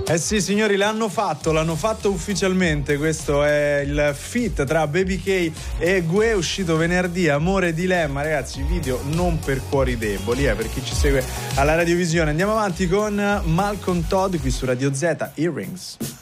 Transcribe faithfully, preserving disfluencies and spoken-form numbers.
Eh sì signori, l'hanno fatto, l'hanno fatto ufficialmente. Questo è il feat tra Baby K e Gue, uscito venerdì, Amore Dilemma. Ragazzi, video non per cuori deboli, eh, per chi ci segue alla radiovisione. Andiamo avanti con Malcolm Todd qui su Radio Z, Earrings.